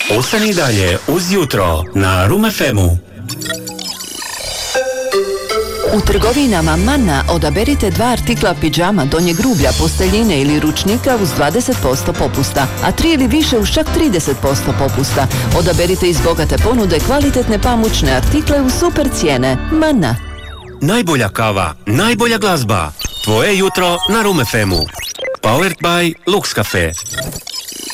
Ostani dalje uz jutro na Room FM-u. U trgovinama Manna odaberite 2 artikla pidžama, donjeg rublja, posteljine ili ručnika uz 20% popusta, a 3 ili više uz čak 30% popusta. Odaberite iz bogate ponude kvalitetne pamučne artikle u super cijene. Manna. Najbolja kava, najbolja glazba. Tvoje jutro na Room FM-u. Powered by Lux Cafe.